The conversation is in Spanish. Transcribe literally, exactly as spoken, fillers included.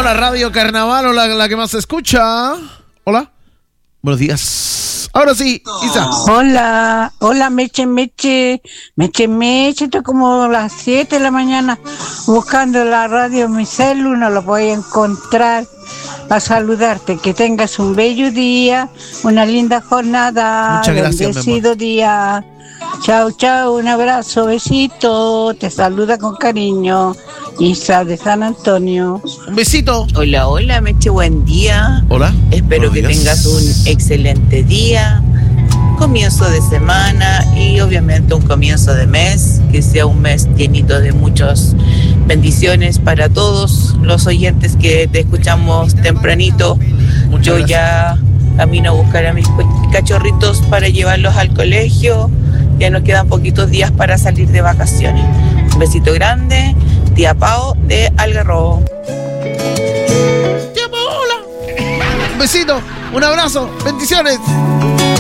la radio Carnaval o la, la que más se escucha. Hola. Buenos días. Ahora sí, Isa. Hola, hola Meche, Meche, Meche, Meche, estoy como a las siete de la mañana buscando la radio en mi celu, no lo voy a encontrar. A saludarte, que tengas un bello día, una linda jornada. Muchas gracias, bendecido día. Chao, chao, un abrazo, besito, te saluda con cariño Isa de San Antonio. Un besito. Hola, hola, Meche, buen día. Hola. Espero Buenos que días. tengas un excelente día, comienzo de semana y obviamente un comienzo de mes, que sea un mes llenito de muchas bendiciones para todos los oyentes que te escuchamos tempranito. Muchas Yo gracias. ya camino a buscar a mis cachorritos para llevarlos al colegio. Ya nos quedan poquitos días para salir de vacaciones. Un besito grande, tía Pao de Algarrobo. Tía Paola. Un besito, un abrazo, bendiciones.